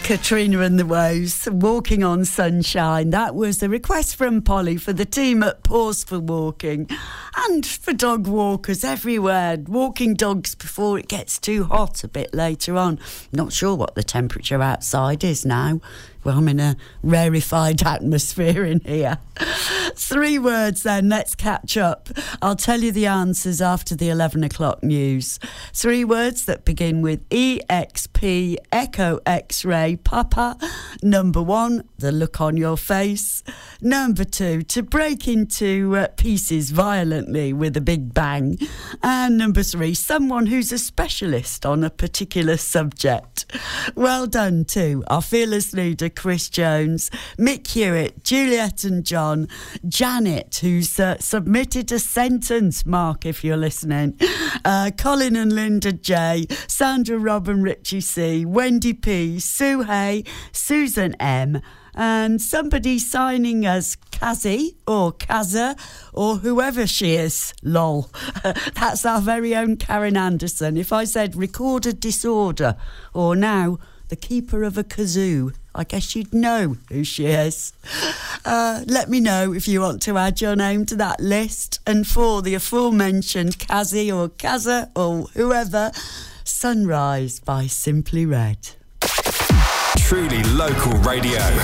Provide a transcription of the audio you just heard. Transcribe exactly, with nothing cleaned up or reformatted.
Katrina and the Woes, Walking on Sunshine. That was a request from Polly for the team at Pause for Walking and for dog walkers everywhere, walking dogs before it gets too hot a bit later on. Not sure what the temperature outside is now. Well, I'm in a rarefied atmosphere in here. Three words then, let's catch up. I'll tell you the answers after the eleven o'clock news. Three words that begin with E X P, Echo X-ray, Papa. Number one, the look on your face. Number two, to break into uh, pieces violently with a big bang. And number three, someone who's a specialist on a particular subject. Well done to our fearless leader, Chris Jones, Mick Hewitt, Juliet and John, Janet, who's uh, submitted a sentence, Mark, if you're listening, uh, Colin and Linda J, Sandra, Rob and Richie C, Wendy P, Sue Hay, Susan M, and somebody signing as Kazzy or Kazza or whoever she is, lol. That's our very own Karen Anderson. If I said recorded disorder or now the keeper of a kazoo, I guess you'd know who she is. Uh, let me know if you want to add your name to that list. And for the aforementioned Kazzy or Kazza or whoever, Sunrise by Simply Red. Truly local radio.